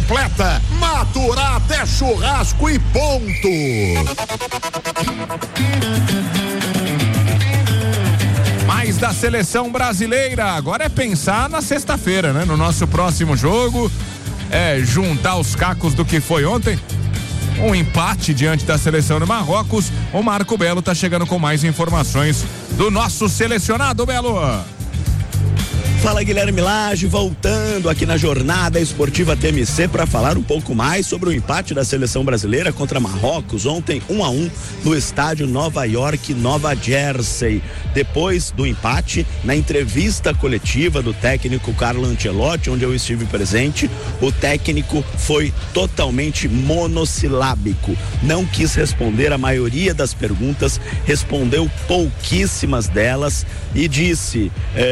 completa. Maturata é churrasco e ponto. Mais da seleção brasileira, agora é pensar na sexta-feira, né? No nosso próximo jogo, juntar os cacos do que foi ontem. Um empate diante da seleção do Marrocos. O Marco Belo tá chegando com mais informações do nosso selecionado, Belo. Fala, Guilherme Lage, voltando aqui na Jornada Esportiva TMC para falar um pouco mais sobre o empate da seleção brasileira contra Marrocos ontem 1-1 no estádio Nova York, Nova Jersey. Depois do empate, na entrevista coletiva do técnico Carlo Ancelotti, onde eu estive presente, o técnico foi totalmente monossilábico. Não quis responder a maioria das perguntas, respondeu pouquíssimas delas e disse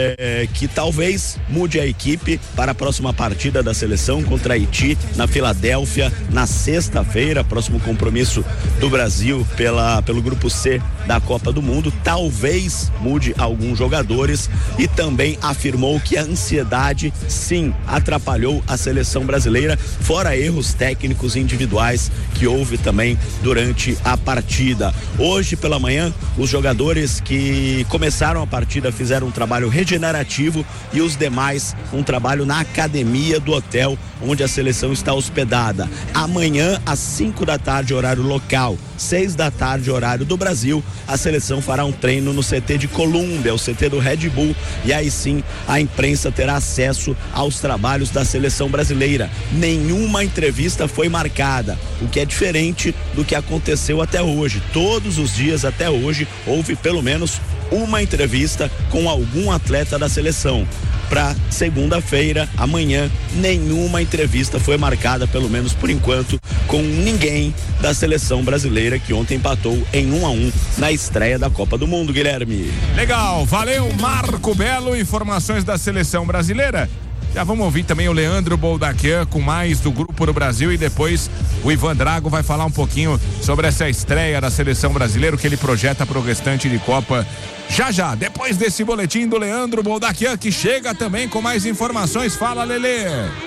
que talvez mude a equipe para a próxima partida da seleção contra Haiti na Filadélfia na sexta-feira, próximo compromisso do Brasil pelo grupo C da Copa do Mundo. Talvez mude alguns jogadores e também afirmou que a ansiedade sim atrapalhou a seleção brasileira, fora erros técnicos individuais que houve também durante a partida. Hoje pela manhã, os jogadores que começaram a partida fizeram um trabalho regenerativo e os demais um trabalho na academia do hotel onde a seleção está hospedada. Amanhã às 5 da tarde, horário local, 6 da tarde, horário do Brasil, a seleção fará um treino no CT de Colômbia, o CT do Red Bull, e aí sim a imprensa terá acesso aos trabalhos da seleção brasileira. Nenhuma entrevista foi marcada, o que é diferente do que aconteceu até hoje. Todos os dias até hoje houve pelo menos uma entrevista com algum atleta da seleção. Para segunda-feira, amanhã, nenhuma entrevista foi marcada, pelo menos por enquanto, com ninguém da seleção brasileira, que ontem empatou em 1-1 na estreia da Copa do Mundo, Guilherme. Legal, valeu, Marco Belo, informações da seleção brasileira. Já vamos ouvir também o Leandro Boldaquian com mais do Grupo do Brasil e depois o Ivan Drago vai falar um pouquinho sobre essa estreia da seleção brasileira, o que ele projeta para o restante de Copa. Já, depois desse boletim do Leandro Boldaquian, que chega também com mais informações. Fala, Lelê.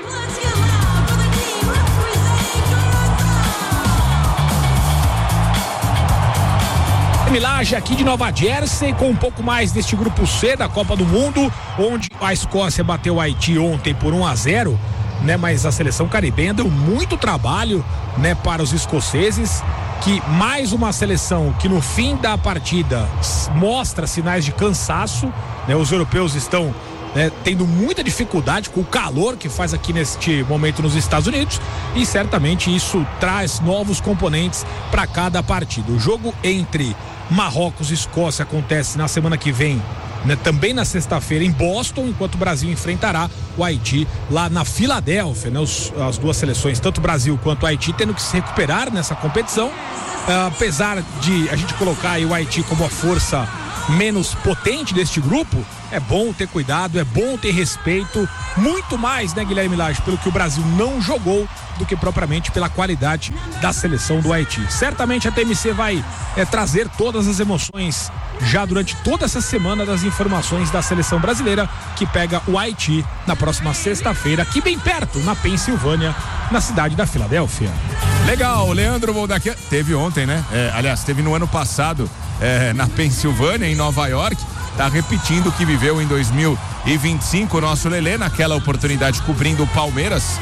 Milagre aqui de Nova Jersey com um pouco mais deste grupo C da Copa do Mundo, onde a Escócia bateu o Haiti ontem por 1-0, né? Mas a seleção caribenha deu muito trabalho, né, para os escoceses, que mais uma seleção que no fim da partida mostra sinais de cansaço, né? Os europeus estão tendo muita dificuldade com o calor que faz aqui neste momento nos Estados Unidos, e certamente isso traz novos componentes para cada partida. O jogo entre Marrocos e Escócia acontece na semana que vem, né, também na sexta-feira em Boston, enquanto o Brasil enfrentará o Haiti lá na Filadélfia, né? As duas seleções, tanto o Brasil quanto o Haiti, tendo que se recuperar nessa competição, apesar de a gente colocar aí o Haiti como a força menos potente deste grupo. É bom ter cuidado, é bom ter respeito, muito mais, né, Guilherme Lage, pelo que o Brasil não jogou do que propriamente pela qualidade da seleção do Haiti. Certamente a TMC vai trazer todas as emoções já durante toda essa semana das informações da seleção brasileira, que pega o Haiti na próxima sexta-feira, aqui bem perto, na Pensilvânia, na cidade da Filadélfia. Legal, Leandro Boldaquian teve ontem, né? Aliás, teve no ano passado na Pensilvânia, em Nova York. Tá repetindo o que viveu em 2025 o nosso Lelê, naquela oportunidade cobrindo o Palmeiras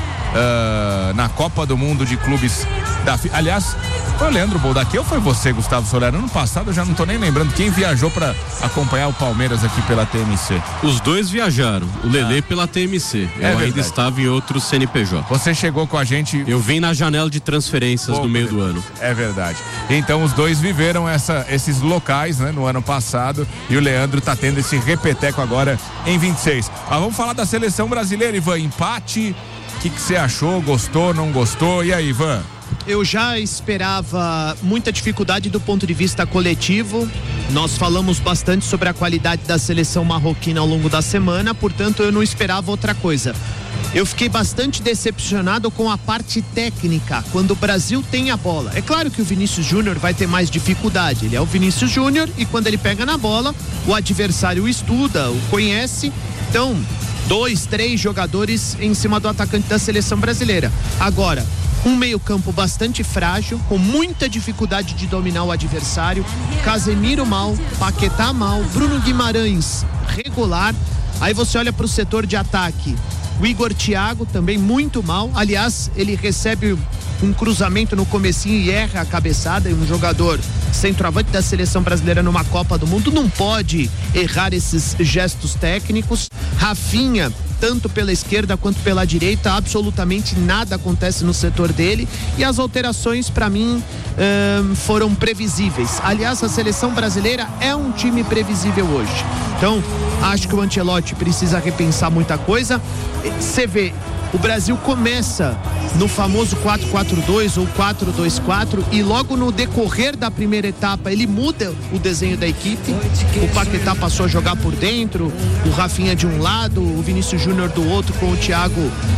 na Copa do Mundo de Clubes aliás, foi o Leandro Boldaquian ou foi você, Gustavo Solero? Ano passado eu já não tô nem lembrando quem viajou para acompanhar o Palmeiras aqui pela TMC. Os dois viajaram, o Lelê pela TMC, eu ainda estava em outro CNPJ. Você chegou com a gente... Eu vim na janela de transferências no meio do ano. É verdade. Então os dois viveram esses locais, né, no ano passado, e o Leandro tá tendo esse repeteco agora em 26. Vamos falar da seleção brasileira, Ivan. Empate, o que você achou? Gostou, não gostou? E aí, Ivan? Eu já esperava muita dificuldade do ponto de vista coletivo. Nós falamos bastante sobre a qualidade da seleção marroquina ao longo da semana, portanto eu não esperava outra coisa. Eu fiquei bastante decepcionado com a parte técnica, quando o Brasil tem a bola. É claro que o Vinícius Júnior vai ter mais dificuldade, ele é o Vinícius Júnior e quando ele pega na bola, o adversário o estuda, o conhece. Então, 2, 3 jogadores em cima do atacante da seleção brasileira. Agora, um meio-campo bastante frágil, com muita dificuldade de dominar o adversário. Casemiro mal, Paquetá mal, Bruno Guimarães regular. Aí você olha para o setor de ataque, o Igor Thiago também muito mal. Aliás, ele recebe um cruzamento no comecinho e erra a cabeçada. E um jogador centroavante da seleção brasileira numa Copa do Mundo não pode errar esses gestos técnicos. Rafinha, tanto pela esquerda quanto pela direita, absolutamente nada acontece no setor dele. E as alterações, para mim, foram previsíveis. Aliás, a seleção brasileira é um time previsível hoje. Então, acho que o Ancelotti precisa repensar muita coisa. Você vê, o Brasil começa no famoso 4-4-2 ou 4-2-4 e logo no decorrer da primeira etapa ele muda o desenho da equipe. O Paquetá passou a jogar por dentro, o Rafinha de um lado, o Vinícius Júnior do outro, com o Thiago,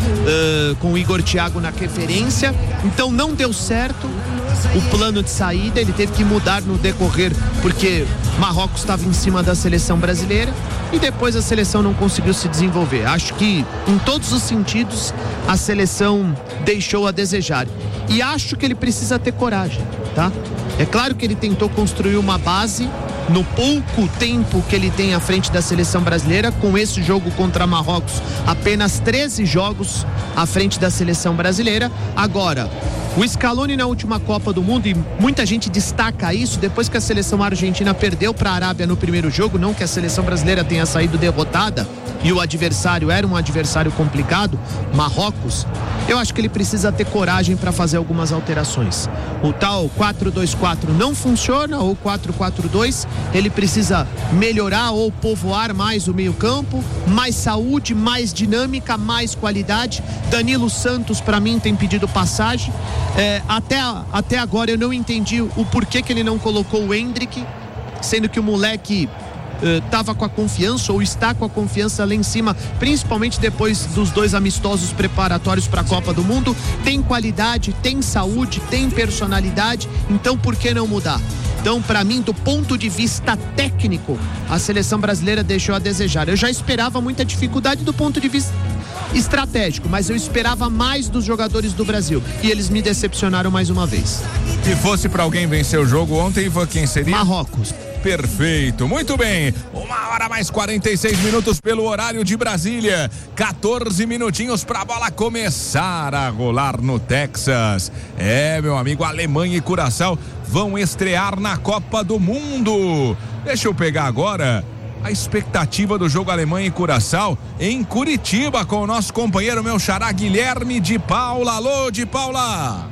com o Igor Thiago na referência. Então não deu certo o plano de saída, ele teve que mudar no decorrer porque Marrocos estava em cima da seleção brasileira e depois a seleção não conseguiu se desenvolver. Acho que em todos os sentidos a seleção deixou a desejar e acho que ele precisa ter coragem, tá? É claro que ele tentou construir uma base no pouco tempo que ele tem à frente da seleção brasileira. Com esse jogo contra Marrocos, apenas 13 jogos à frente da seleção brasileira. Agora, o Scaloni na última Copa do Mundo, e muita gente destaca isso, depois que a seleção argentina perdeu para a Arábia no primeiro jogo, não que a seleção brasileira tenha saído derrotada e o adversário era um adversário complicado, Marrocos, eu acho que ele precisa ter coragem para fazer algumas alterações. O tal 4-2-4 não funciona, ou 4-4-2, ele precisa melhorar ou povoar mais o meio-campo, mais saúde, mais dinâmica, mais qualidade. Danilo Santos, para mim, tem pedido passagem. Até agora eu não entendi o porquê que ele não colocou o Endrick, sendo que o moleque estava com a confiança ou está com a confiança lá em cima, principalmente depois dos 2 amistosos preparatórios para a Copa do Mundo. Tem qualidade, tem saúde, tem personalidade, então por que não mudar? Então, para mim, do ponto de vista técnico, a seleção brasileira deixou a desejar. Eu já esperava muita dificuldade do ponto de vista estratégico, mas eu esperava mais dos jogadores do Brasil e eles me decepcionaram mais uma vez. Se fosse para alguém vencer o jogo ontem, quem seria? Marrocos. Perfeito, muito bem. 1h mais 46 minutos pelo horário de Brasília. 14 minutinhos para a bola começar a rolar no Texas. Meu amigo, Alemanha e Curaçao vão estrear na Copa do Mundo. Deixa eu pegar agora a expectativa do jogo Alemanha e Curaçao em Curitiba com o nosso companheiro, meu xará Guilherme de Paula. Alô, de Paula.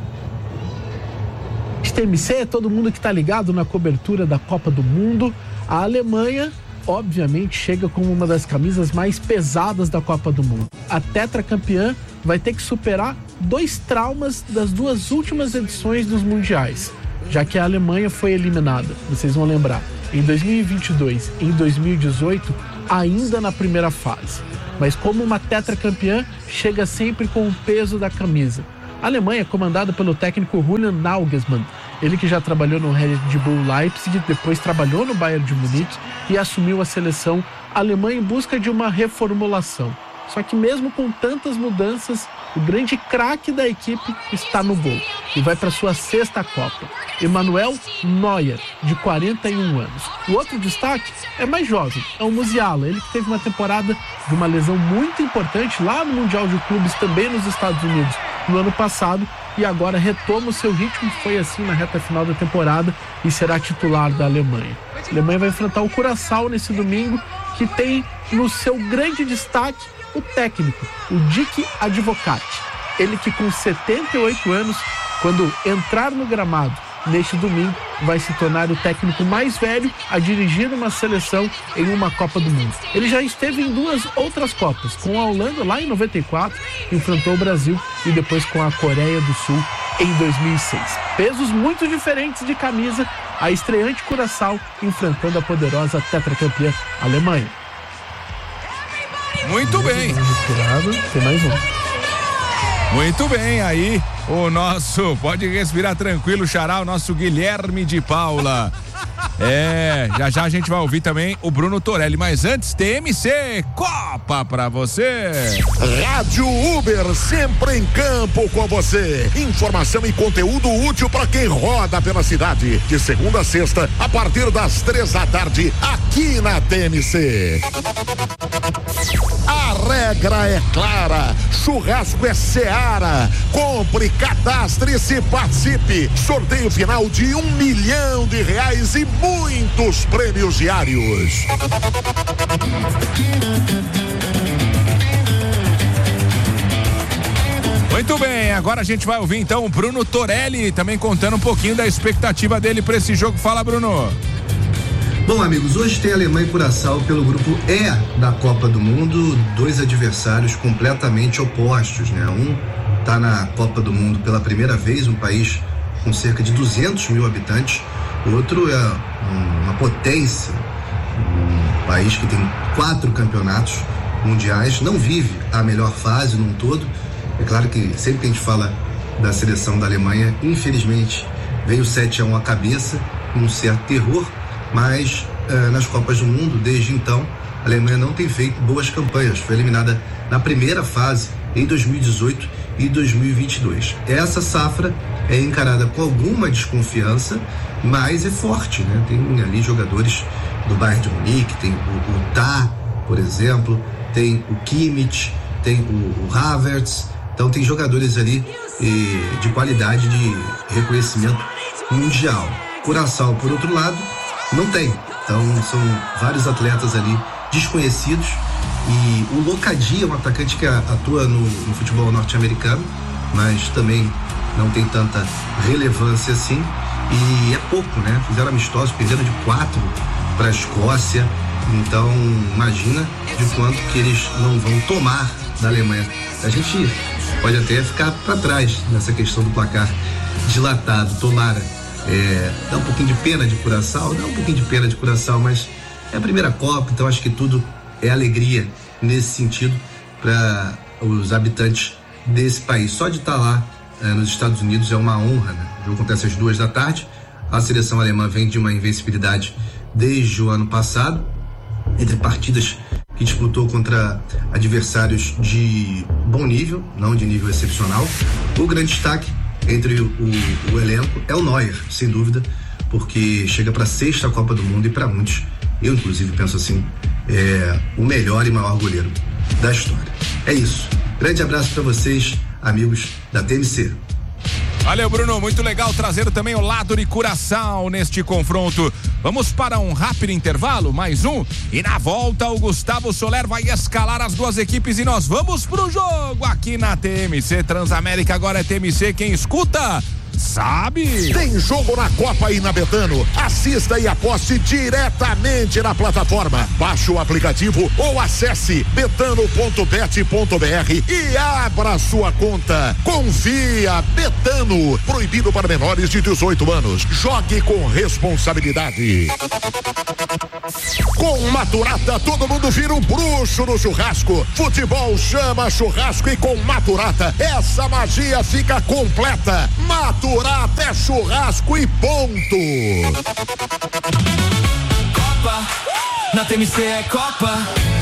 TMC, todo mundo que está ligado na cobertura da Copa do Mundo. A Alemanha, obviamente, chega como uma das camisas mais pesadas da Copa do Mundo. A tetracampeã vai ter que superar 2 traumas das 2 últimas edições dos mundiais, já que a Alemanha foi eliminada, vocês vão lembrar, em 2022 e em 2018, ainda na primeira fase. Mas como uma tetracampeã, chega sempre com o peso da camisa. A Alemanha é comandada pelo técnico Julian Nagelsmann, ele que já trabalhou no Red Bull Leipzig, depois trabalhou no Bayern de Munique e assumiu a seleção alemã em busca de uma reformulação. Só que mesmo com tantas mudanças, o grande craque da equipe está no gol e vai para sua 6ª Copa. Emmanuel Neuer, de 41 anos. O outro destaque é mais jovem, é o Musiala, ele que teve uma temporada de uma lesão muito importante lá no Mundial de Clubes, também nos Estados Unidos, no ano passado, e agora retoma o seu ritmo, foi assim na reta final da temporada e será titular da Alemanha. A Alemanha vai enfrentar o Curaçao nesse domingo, que tem no seu grande destaque o técnico, o Dick Advocaat. Ele que com 78 anos, quando entrar no gramado neste domingo, vai se tornar o técnico mais velho a dirigir uma seleção em uma Copa do Mundo. Ele já esteve em 2 outras Copas, com a Holanda lá em 94, enfrentou o Brasil, e depois com a Coreia do Sul em 2006. Pesos muito diferentes de camisa, a estreante Curaçao enfrentando a poderosa tetracampeã Alemanha. Muito bem. Tem mais um. Muito bem, aí o nosso, pode respirar tranquilo, xará, o nosso Guilherme de Paula. Já a gente vai ouvir também o Bruno Torelli, mas antes, TMC Copa pra você. Rádio Uber, sempre em campo com você. Informação e conteúdo útil pra quem roda pela cidade. De segunda a sexta, a partir das 3h, aqui na TMC. A regra é clara, churrasco é Seara. Compre, cadastre-se, participe. Sorteio final de R$1 milhão e muitos prêmios diários. Muito bem, agora a gente vai ouvir então o Bruno Torelli, também contando um pouquinho da expectativa dele para esse jogo. Fala, Bruno. Bom, amigos, hoje tem Alemanha e Curaçao pelo grupo E da Copa do Mundo, dois adversários completamente opostos, né? Um tá na Copa do Mundo pela primeira vez, um país com cerca de 200 mil habitantes, o outro é uma potência, um país que tem 4 campeonatos mundiais, não vive a melhor fase num todo. É claro que sempre que a gente fala da seleção da Alemanha, infelizmente veio 7-1 à cabeça, um certo terror, mas nas Copas do Mundo, desde então, a Alemanha não tem feito boas campanhas. Foi eliminada na primeira fase em 2018 e 2022. Essa safra é encarada com alguma desconfiança, mas é forte, né? Tem ali jogadores do Bayern de Munique, tem o Tah, por exemplo, tem o Kimmich, tem o Havertz, então tem jogadores ali de qualidade, de reconhecimento mundial. Curaçao, por outro lado, não tem. Então são vários atletas ali desconhecidos, e o Locadia, um atacante que atua no futebol norte-americano, mas também não tem tanta relevância assim, e é pouco, né? Fizeram amistosos, perderam de 4 para a Escócia, então imagina de quanto que eles não vão tomar da Alemanha. A gente pode até ficar para trás nessa questão do placar dilatado, tomara. Dá um pouquinho de pena de Curaçao, mas é a primeira Copa, então acho que tudo é alegria nesse sentido para os habitantes desse país. Só de estar lá nos Estados Unidos é uma honra, né? O jogo acontece às 2h. A seleção alemã vem de uma invencibilidade desde o ano passado, entre partidas que disputou contra adversários de bom nível, não de nível excepcional. O grande destaque entre o elenco é o Neuer, sem dúvida, porque chega para a 6ª Copa do Mundo e para muitos, eu inclusive penso assim, é o melhor e maior goleiro da história. É isso. Grande abraço para vocês, amigos da TMC. Valeu, Bruno, muito legal trazer também o lado de Curaçao neste confronto. Vamos para um rápido intervalo, mais um, e na volta o Gustavo Soler vai escalar as duas equipes e nós vamos pro jogo aqui na TMC Transamérica. Agora é TMC, quem escuta sabe. Tem jogo na Copa aí na Betano. Assista e aposte diretamente na plataforma. Baixe o aplicativo ou acesse betano.bet.br e abra sua conta. Confia, Betano. Proibido para menores de 18 anos. Jogue com responsabilidade. Com Maturata, todo mundo vira um bruxo no churrasco. Futebol chama churrasco e com Maturata, essa magia fica completa. Maturata é churrasco e ponto. Copa, na TMC é Copa.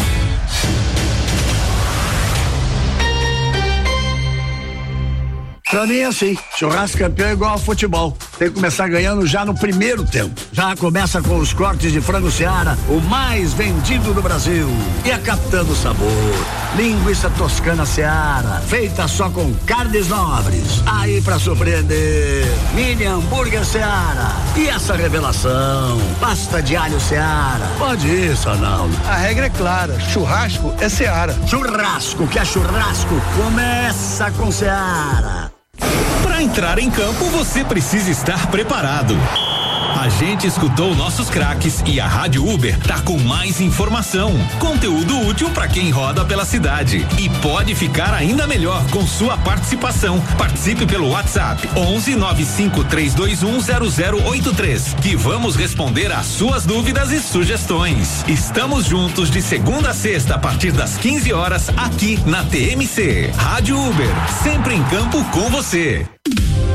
Pra mim é assim, churrasco campeão é igual ao futebol, tem que começar ganhando já no primeiro tempo. Já começa com os cortes de frango Seara, o mais vendido do Brasil. E a captando sabor, linguiça toscana Seara, feita só com carnes nobres. Aí pra surpreender, mini hambúrguer Seara. E essa revelação, pasta de alho Seara. Pode ir, Sanaldo. A regra é clara, churrasco é Seara. Churrasco que é churrasco, começa com Seara. Para entrar em campo, você precisa estar preparado. A gente escutou nossos craques e a Rádio Uber tá com mais informação, conteúdo útil para quem roda pela cidade e pode ficar ainda melhor com sua participação. Participe pelo WhatsApp 119532100083 que vamos responder às suas dúvidas e sugestões. Estamos juntos de segunda a sexta a partir das 15 horas aqui na TMC. Rádio Uber, sempre em campo com você.